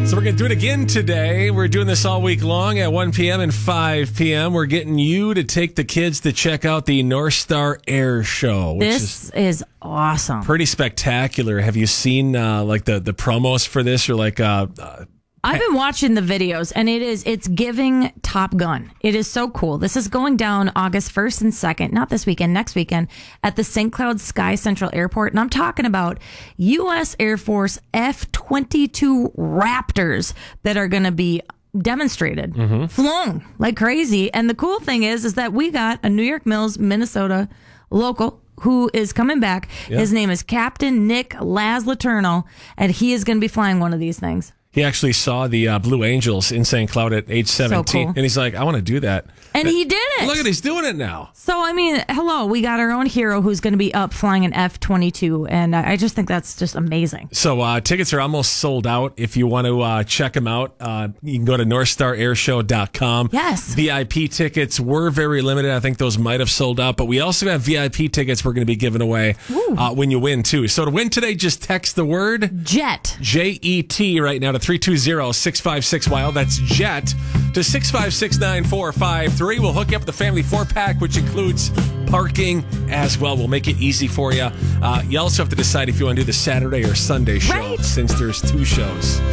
So we're going to do it again today. We're doing this all week long at 1 p.m. and 5 p.m. We're getting you to take the kids to check out the North Star Air Show. Which is awesome. Pretty spectacular. Have you seen the promos for this or I've been watching the videos, and it's giving Top Gun. It is so cool. This is going down August 1st and 2nd, not this weekend, next weekend, at the St. Cloud Sky Central Airport. And I'm talking about U.S. Air Force F-22 Raptors that are going to be demonstrated, flown like crazy. And the cool thing is that we got a New York Mills, Minnesota local who is coming back. Yeah. His name is Captain Nick Laslaterno, and he is going to be flying one of these things. He actually saw the Blue Angels in St. Cloud at age 17. So cool. And he's like, I want to do that. And he did it. Look at, he's doing it now. So, I mean, hello, we got our own hero who's going to be up flying an F-22. And I just think that's just amazing. So tickets are almost sold out. If you want to check them out, you can go to NorthstarAirshow.com. Yes. VIP tickets were very limited. I think those might have sold out. But we also have VIP tickets we're going to be giving away when you win, too. So to win today, just text the word JET. J-E-T right now to 320-656-WILD. That's JET to 656-9453. We'll hook you up with the family 4-pack, which includes parking as well. We'll make it easy for you. You also have to decide if you want to do the Saturday or Sunday show, since there's 2 shows.